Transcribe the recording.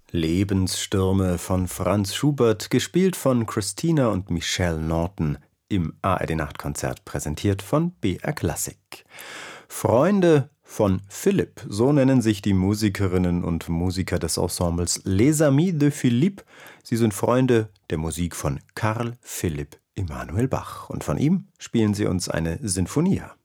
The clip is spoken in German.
Lebensstürme von Franz Schubert, gespielt von Christina und Michelle Norton im ARD-Nachtkonzert, präsentiert von BR Classic. Freunde von Philipp, so nennen sich die Musikerinnen und Musiker des Ensembles Les Amis de Philippe. Sie sind Freunde der Musik von Carl Philipp Emanuel Bach. Und von ihm spielen sie uns eine Sinfonia.